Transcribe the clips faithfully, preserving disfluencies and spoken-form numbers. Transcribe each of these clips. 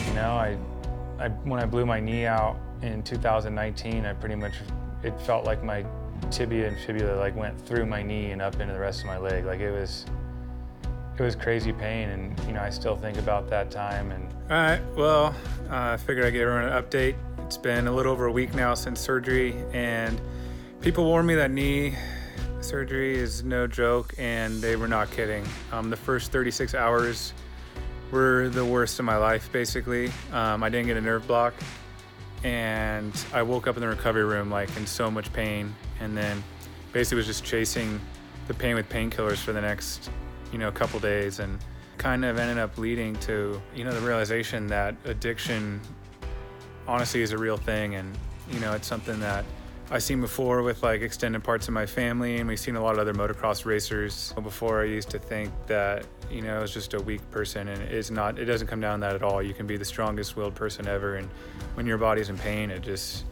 You know, I, I when I blew my knee out in two thousand nineteen, I pretty much, it felt like my tibia and fibula like went through my knee and up into the rest of my leg. Like it was, it was crazy pain, and you know, I still think about that time. And all right, well, uh, I figured I'd give everyone an update. It's been a little over a week now since surgery, and people warned me that knee surgery is no joke, and they were not kidding. Um, the first thirty-six hours were the worst of my life, basically. Um, I didn't get a nerve block, and I woke up in the recovery room like in so much pain, and then basically was just chasing the pain with painkillers for the next, you know, couple days, and kind of ended up leading to, you know, the realization that addiction honestly is a real thing, and you know, it's something that I've seen before with like extended parts of my family, and we've seen a lot of other motocross racers. Before, I used to think that, you know, I was just a weak person, and it's not, it doesn't come down to that at all. You can be the strongest willed person ever, and when your body's in pain, it just,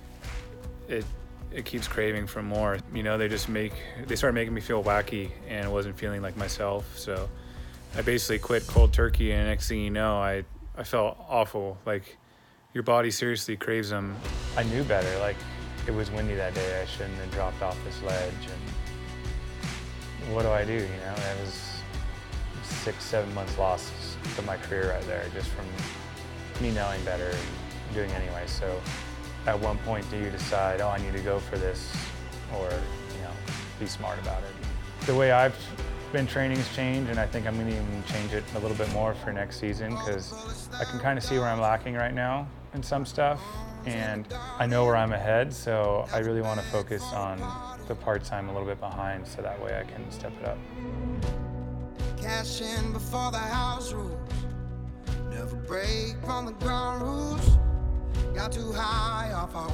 it it keeps craving for more. You know, they just make, they started making me feel wacky, and I wasn't feeling like myself. So I basically quit cold turkey, and next thing you know, I, I felt awful. Like, your body seriously craves them. I knew better. Like, it was windy that day. I shouldn't have dropped off this ledge. And what do I do? You know, that was six, seven months lost of my career right there, just from me knowing better and doing anyway. So at one point, do you decide, oh, I need to go for this, or, you know, be smart about it? The way I've been training has changed, and I think I'm going to even change it a little bit more for next season, because I can kind of see where I'm lacking right now in some stuff, and I know where I'm ahead, so I really want to focus on the parts I'm a little bit behind, so that way I can step it up. Cash in before the house rules, never break from the ground rules. Got too high off our